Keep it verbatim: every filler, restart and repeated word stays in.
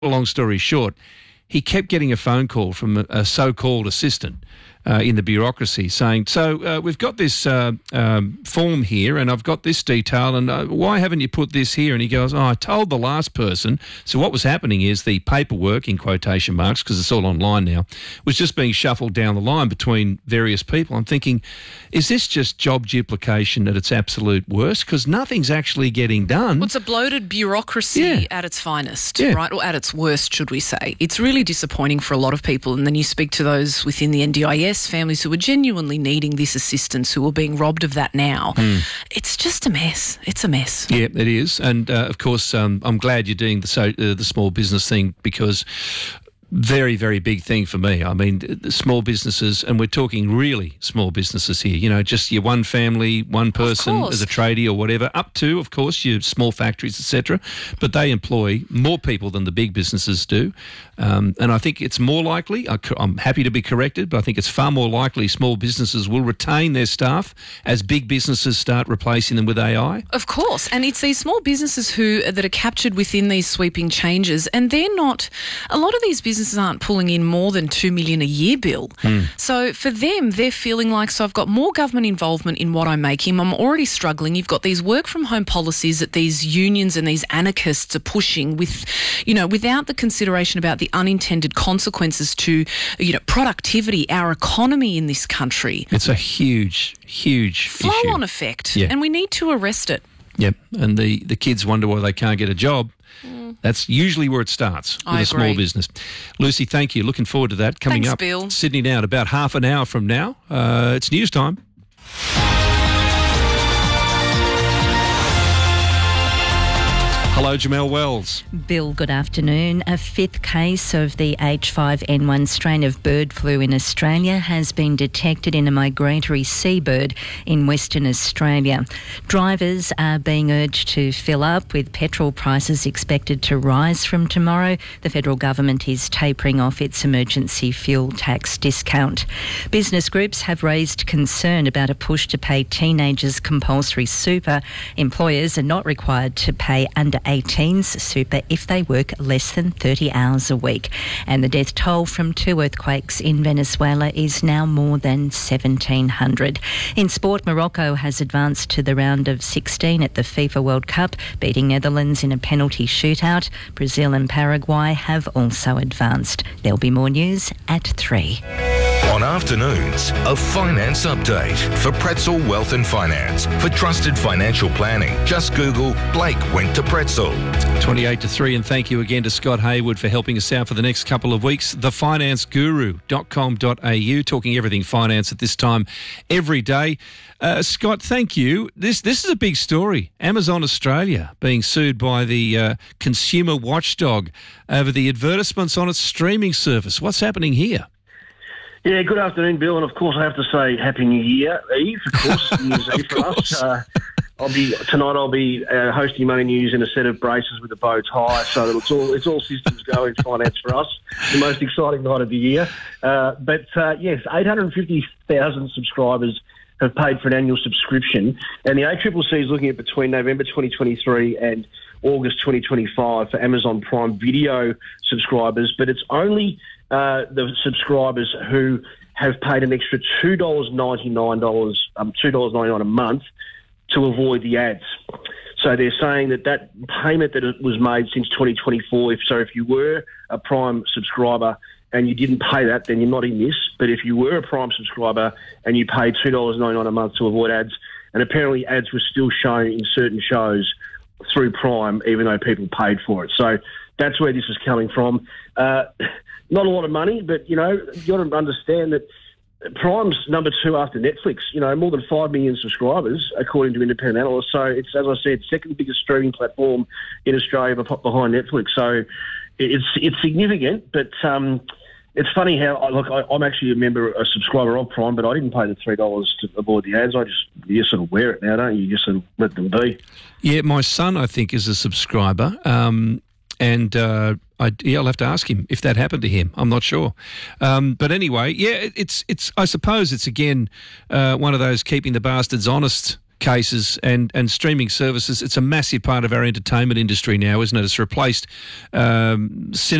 long story short, he kept getting a phone call from a, a so-called assistant uh, in the bureaucracy saying, so uh, we've got this uh, um, form here and I've got this detail and uh, why haven't you put this here? And he goes, oh, I told the last person. So what was happening is the paperwork, in quotation marks, because it's all online now, was just being shuffled down the line between various people. I'm thinking, is this just job duplication at its absolute worst? Because nothing's actually getting done. Well, it's a bloated bureaucracy Yeah. at its finest, Yeah. right? Or at its worst, should we say. It's really disappointing for a lot of people. And then you speak to those within the N D I S, families who are genuinely needing this assistance, who are being robbed of that now. Mm. It's just a mess. It's a mess. Yeah, it is. And, uh, of course, um, I'm glad you're doing the, so, uh, the small business thing because... Very, very big thing for me. I mean, the small businesses, and we're talking really small businesses here, you know, just your one family, one person as a tradie or whatever, up to, of course, your small factories, et cetera. But they employ more people than the big businesses do. Um, and I think it's more likely, I, I'm happy to be corrected, but I think it's far more likely small businesses will retain their staff as big businesses start replacing them with A I. Of course. And it's these small businesses who that are captured within these sweeping changes, and they're not, a lot of these businesses aren't pulling in more than two million dollars a year, Bill. Mm. So for them, they're feeling like, so I've got more government involvement in what I'm making. I'm already struggling. You've got these work from home policies that these unions and these anarchists are pushing with, you know, without the consideration about the unintended consequences to, you know, productivity, our economy in this country. It's a huge, huge issue. Flow-on effect. Yeah. And we need to arrest it. Yep. And the, the kids wonder why they can't get a job. Mm. That's usually where it starts with I a small agree. business. Lucy, thank you. Looking forward to that. Coming Thanks, up, Bill. Sydney Now, in about half an hour from now. Uh, it's news time. Hello, Jamelle Wells. Bill, good afternoon. A fifth case of the H five N one strain of bird flu in Australia has been detected in a migratory seabird in Western Australia. Drivers are being urged to fill up, with petrol prices expected to rise from tomorrow. The federal government is tapering off its emergency fuel tax discount. Business groups have raised concern about a push to pay teenagers compulsory super. Employers are not required to pay under eighteens super if they work less than thirty hours a week. And the death toll from two earthquakes in Venezuela is now more than seventeen hundred. In sport, Morocco has advanced to the round of sixteen at the FIFA World Cup, beating Netherlands in a penalty shootout. Brazil and Paraguay have also advanced. There'll be more news at three. On afternoons, a finance update for Pretzel Wealth and Finance. For trusted financial planning, just Google Blake went to Pretzel. twenty-eight to three, and thank you again to Scott Hayward for helping us out for the next couple of weeks. the finance guru dot com dot a u, talking everything finance at this time every day. Uh, Scott, thank you. This this is a big story. Amazon Australia being sued by the uh, consumer watchdog over the advertisements on its streaming service. What's happening here? Yeah, good afternoon, Bill, and of course I have to say Happy New Year Eve, of course, New Year's Eve for us. Uh, I'll be tonight. I'll be uh, hosting Money News in a set of braces with a bow tie, so that it's all it's all systems go in finance for us. The most exciting night of the year. Uh, but uh, yes, eight hundred fifty thousand subscribers have paid for an annual subscription, and the A C C C is looking at between November twenty twenty-three and August twenty twenty-five for Amazon Prime Video subscribers, but it's only uh, the subscribers who have paid an extra two dollars ninety-nine, um, two dollars ninety-nine a month to avoid the ads. So they're saying that that payment that was made since twenty twenty-four, if, so if you were a Prime subscriber and you didn't pay that, then you're not in this. But if you were a Prime subscriber and you paid two dollars ninety-nine a month to avoid ads, and apparently ads were still shown in certain shows through Prime, even though people paid for it. So that's where this is coming from. Uh, not a lot of money, but, you know, you've got to understand that Prime's number two after Netflix, you know, more than five million subscribers, according to independent analysts. So it's, as I said, second biggest streaming platform in Australia behind Netflix. So it's it's significant, but um, it's funny how, look, I, I'm actually a member, a subscriber of Prime, but I didn't pay the three dollars to avoid the ads. I just, you just sort of wear it now, don't you? You just sort of let them be. Yeah, my son, I think, is a subscriber. Um, and uh, I, yeah, I'll have to ask him if that happened to him. I'm not sure. Um, but anyway, yeah, it's, it's. I suppose it's, again, uh, one of those keeping the bastards honest cases and, and streaming services. It's a massive part of our entertainment industry now, isn't it? It's replaced um, cinema.